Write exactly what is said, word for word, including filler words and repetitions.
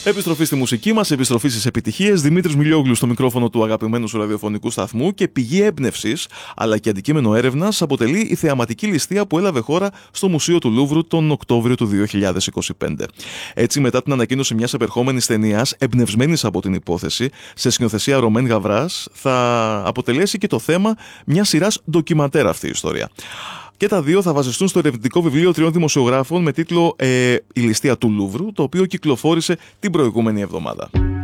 Επιστροφή στη μουσική μας, επιστροφή στις επιτυχίες. Δημήτρης Μιλιόγλου στο μικρόφωνο του αγαπημένου σου ραδιοφωνικού σταθμού και πηγή έμπνευσης αλλά και αντικείμενο έρευνας αποτελεί η θεαματική ληστεία που έλαβε χώρα στο Μουσείο του Λούβρου τον Οκτώβριο του δύο χιλιάδες είκοσι πέντε. Έτσι, μετά την ανακοίνωση μιας επερχόμενης ταινίας, εμπνευσμένης από την υπόθεση, σε σκηνοθεσία Ρωμέν Γαβράς, θα αποτελέσει και το θέμα μιας σειράς ντοκιμαντέρ αυτή η ιστορία. Και τα δύο θα βασιστούν στο ερευνητικό βιβλίο τριών δημοσιογράφων με τίτλο ε, «Η ληστεία του Λούβρου», το οποίο κυκλοφόρησε την προηγούμενη εβδομάδα.